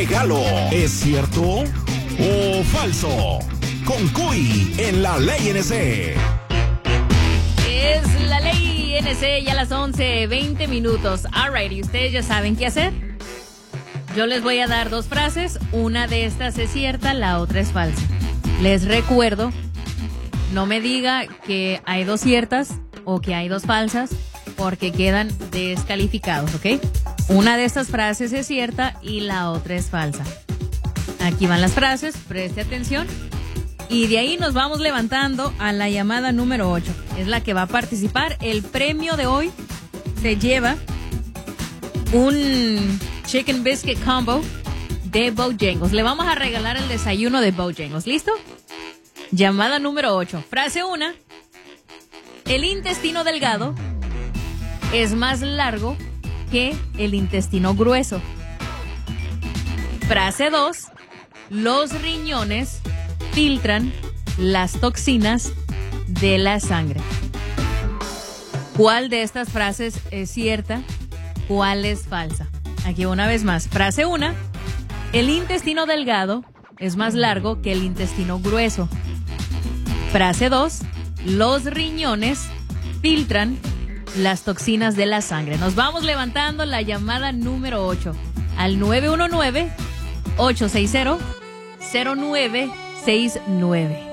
regalo. ¿Es cierto o falso? Con Cuy en La Ley NC. Es La Ley NC, ya a las 11:20 minutos. Alright, ¿y ustedes ya saben qué hacer? Yo les voy a dar dos frases. Una de estas es cierta, la otra es falsa. Les recuerdo, no me diga que hay dos ciertas o que hay dos falsas, porque quedan descalificados, ¿ok? Una de estas frases es cierta y la otra es falsa. Aquí van las frases, preste atención. Y de ahí nos vamos levantando a la llamada número 8. Es la que va a participar. El premio de hoy se lleva un Chicken Biscuit Combo de Bojangles. Le vamos a regalar el desayuno de Bojangles. ¿Listo? Llamada número 8. Frase 1. El intestino delgado es más largo que el intestino grueso. Frase 2. Los riñones filtran las toxinas de la sangre. ¿Cuál de estas frases es cierta? ¿Cuál es falsa? Aquí una vez más. Frase 1. El intestino delgado es más largo que el intestino grueso. Frase 2. Los riñones filtran las toxinas de la sangre. Nos vamos levantando la llamada número 8 al 919-860-0969.